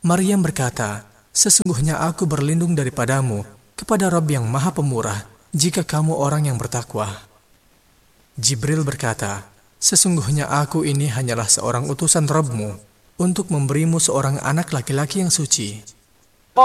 Maryam berkata, "Sesungguhnya aku berlindung daripadamu kepada Rabb yang Maha Pemurah, jika kamu orang yang bertakwa." Jibril berkata, "Sesungguhnya aku ini hanyalah seorang utusan Rabbmu untuk memberimu seorang anak laki-laki yang suci."